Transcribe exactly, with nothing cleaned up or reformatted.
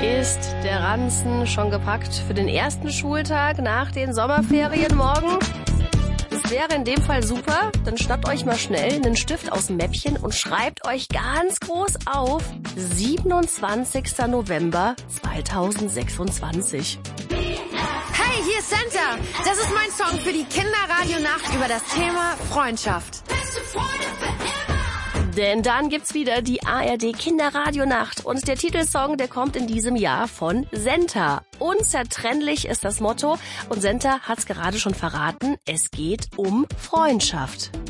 Ist der Ranzen schon gepackt für den ersten Schultag nach den Sommerferien morgen? Das wäre in dem Fall super. Dann schnappt euch mal schnell einen Stift aus dem Mäppchen und schreibt euch ganz groß auf siebenundzwanzigster November zweitausendsechsundzwanzig. Hey, hier ist Santa. Das ist mein Song für die Kinderradionacht über das Thema Freundschaft. Denn dann gibt's wieder die A R D Kinderradionacht und der Titelsong, der kommt in diesem Jahr von Senta. Unzertrennlich ist das Motto und Senta hat's gerade schon verraten, es geht um Freundschaft.